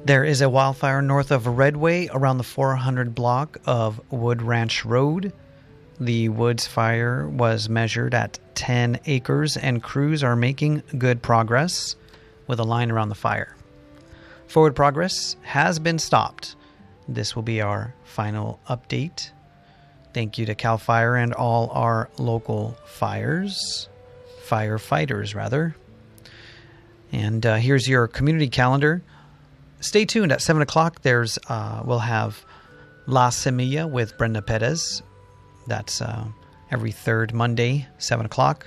There is a wildfire north of Redway around the 400 block of Wood Ranch Road. The woods fire was measured at 10 acres and crews are making good progress with a line around the fire. Forward progress has been stopped. This will be our final update. Thank you to CAL FIRE and all our local firefighters, rather. And here's your community calendar. Stay tuned at 7 o'clock. We'll have La Semilla with Brenda Perez. That's every third Monday, 7 o'clock.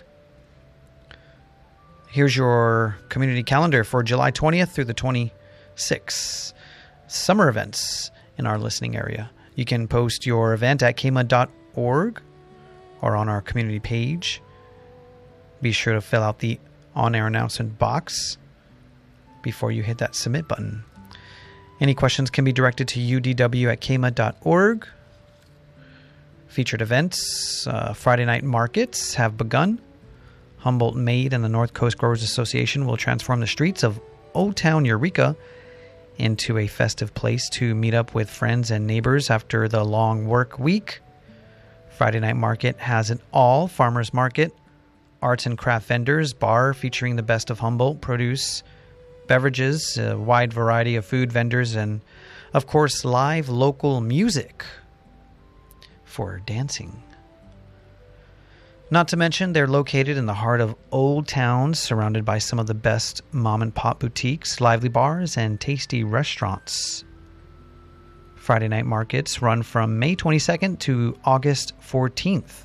Here's your community calendar for July 20th through the 26th. Summer events in our listening area. You can post your event at kma.org or on our community page. Be sure to fill out the on-air announcement box before you hit that submit button. Any questions can be directed to udw@kma.org. Featured events, Friday night markets have begun. Humboldt Made and the North Coast Growers Association will transform the streets of Old Town Eureka into a festive place to meet up with friends and neighbors after the long work week. Friday night market has an all farmers market, arts and craft vendors, bar featuring the best of Humboldt produce, beverages, a wide variety of food vendors, and, of course, live local music for dancing. Not to mention, they're located in the heart of Old Town, surrounded by some of the best mom-and-pop boutiques, lively bars, and tasty restaurants. Friday night markets run from May 22nd to August 14th.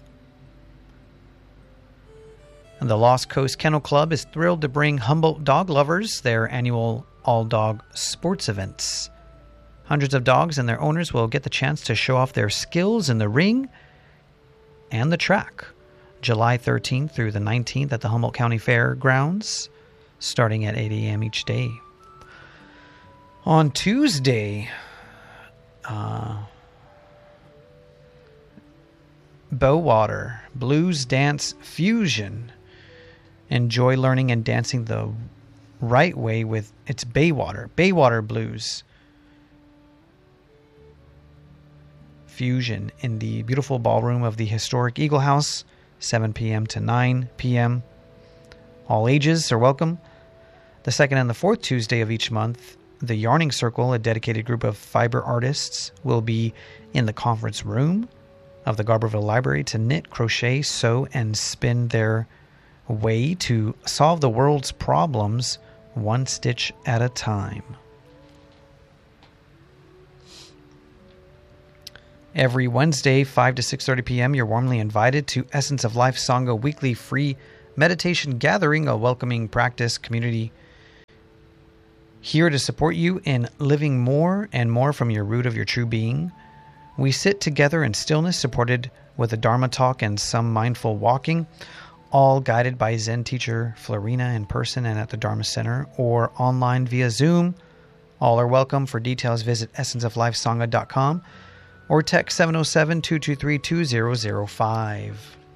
And the Lost Coast Kennel Club is thrilled to bring Humboldt dog lovers their annual all-dog sports events. Hundreds of dogs and their owners will get the chance to show off their skills in the ring and the track. July 13th through the 19th at the Humboldt County Fairgrounds, starting at 8 a.m. each day. On Tuesday, Bowater Blues Dance Fusion. Enjoy learning and dancing the right way with its Baywater Blues Fusion in the beautiful ballroom of the historic Eagle House, 7 p.m. to 9 p.m. All ages are welcome. The second and the fourth Tuesday of each month, the Yarning Circle, a dedicated group of fiber artists, will be in the conference room of the Garberville Library to knit, crochet, sew, and spin their way to solve the world's problems one stitch at a time. Every Wednesday, 5 to 6:30 p.m., you're warmly invited to Essence of Life Sangha weekly free meditation gathering, a welcoming practice community here to support you in living more and more from your root of your true being. We sit together in stillness, supported with a Dharma talk and some mindful walking, all guided by Zen teacher Florina in person and at the Dharma Center or online via Zoom. All are welcome. For details, visit essenceoflifesangha.com or text 707-223-2005.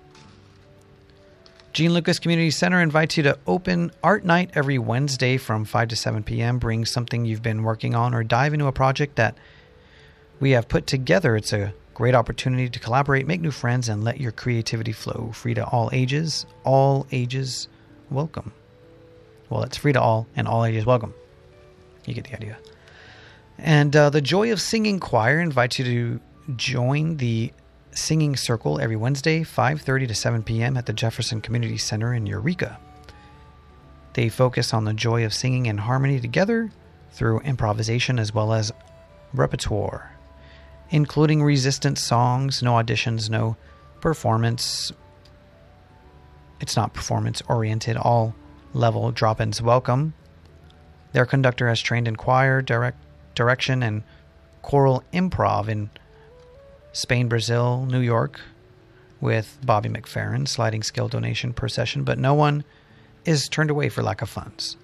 Gene Lucas Community Center invites you to open art night every Wednesday from 5 to 7 p.m. Bring something you've been working on or dive into a project that we have put together. It's a great opportunity to collaborate, make new friends, and let your creativity flow. Free to all ages welcome. Well, it's free to all and all ages welcome. You get the idea. And the Joy of Singing Choir invites you to join the Singing Circle every Wednesday, 5:30 to 7 p.m. at the Jefferson Community Center in Eureka. They focus on the joy of singing in harmony together through improvisation as well as repertoire, including resistance songs, no auditions, no performance. It's not performance-oriented, all level drop-ins welcome. Their conductor has trained in choir, direction, and choral improv in Spain, Brazil, New York, with Bobby McFerrin, sliding scale donation per session, but no one is turned away for lack of funds.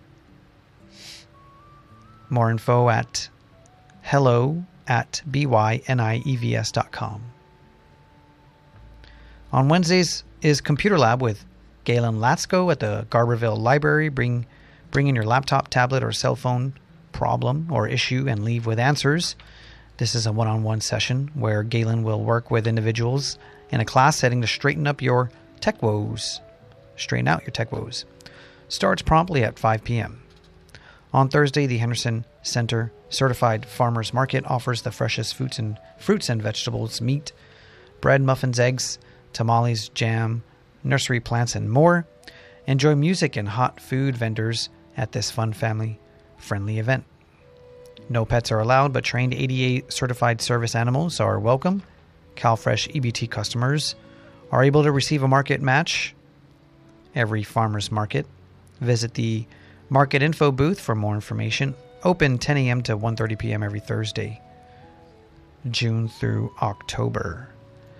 More info at hello@bynievs.com. On Wednesdays is Computer Lab with Galen Latsko at the Garberville Library. Bring in your laptop, tablet, or cell phone problem or issue and leave with answers. This is a one-on-one session where Galen will work with individuals in a class setting to straighten out your tech woes. Starts promptly at 5 p.m. On Thursday, the Henderson Center Certified Farmers Market offers the freshest fruits and vegetables, meat, bread, muffins, eggs, tamales, jam, nursery plants, and more. Enjoy music and hot food vendors at this fun family-friendly event. No pets are allowed, but trained ADA certified service animals are welcome. CalFresh EBT customers are able to receive a market match every farmer's market. Visit the Market Info booth for more information. Open 10 a.m. to 1:30 p.m. every Thursday, June through October.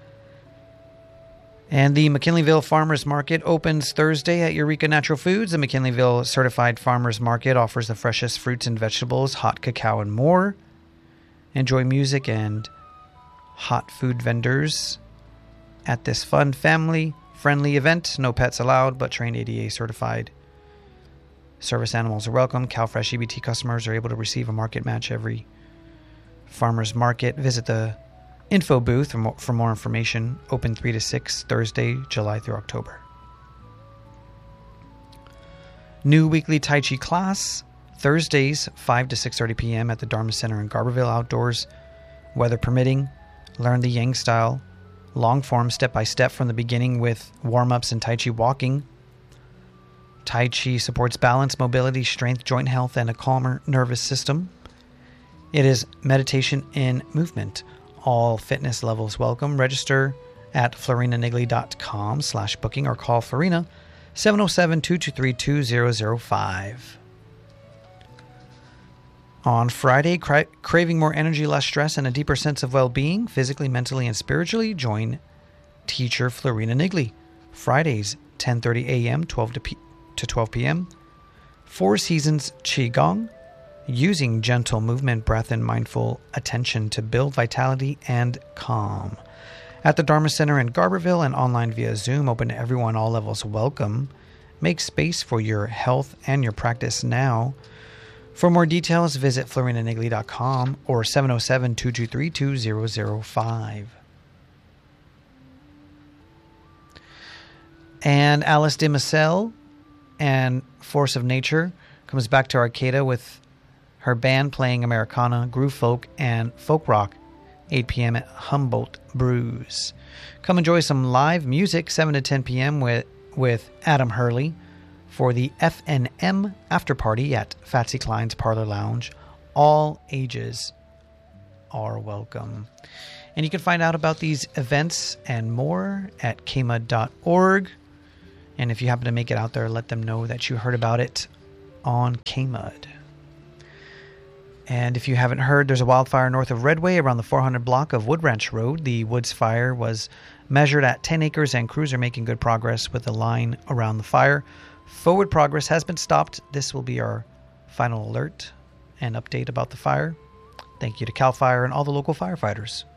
And the McKinleyville Farmers Market opens Thursday at Eureka Natural Foods. The McKinleyville Certified Farmers Market offers the freshest fruits and vegetables, hot cacao, and more. Enjoy music and hot food vendors at this fun family-friendly event. No pets allowed, but trained ADA certified service animals are welcome. CalFresh EBT customers are able to receive a market match every farmer's market. Visit the info booth for more information. Open 3 to 6, Thursday, July through October. New weekly Tai Chi class, Thursdays, 5 to 6:30 p.m. at the Dharma Center in Garberville outdoors. Weather permitting, learn the Yang style, long form, step-by-step from the beginning with warm-ups and Tai Chi walking. Tai Chi supports balance, mobility, strength, joint health, and a calmer nervous system. It is meditation in movement. All fitness levels welcome. Register at florinanigley.com/booking or call Florina 707-223-2005. On Friday, craving more energy, less stress, and a deeper sense of well-being, physically, mentally, and spiritually, join teacher Florina Nigley. Fridays, 10:30 a.m., 12 to 12 p.m. Four Seasons Qigong, using gentle movement, breath, and mindful attention to build vitality and calm. At the Dharma Center in Garberville and online via Zoom, open to everyone, all levels welcome. Make space for your health and your practice now. For more details, visit florinanigley.com or 707-223-2005. And Alice de Marcel and Force of Nature comes back to Arcata with her band playing Americana, groove folk, and folk rock, 8 p.m. at Humboldt Brews. Come enjoy some live music, 7 to 10 p.m. with Adam Hurley for the FNM after party at Fatsy Klein's Parlor Lounge. All ages are welcome. And you can find out about these events and more at kmud.org. And if you happen to make it out there, let them know that you heard about it on KMUD. And if you haven't heard, there's a wildfire north of Redway around the 400 block of Wood Ranch Road. The woods fire was measured at 10 acres and crews are making good progress with the line around the fire. Forward progress has been stopped. This will be our final alert and update about the fire. Thank you to CAL FIRE and all the local firefighters.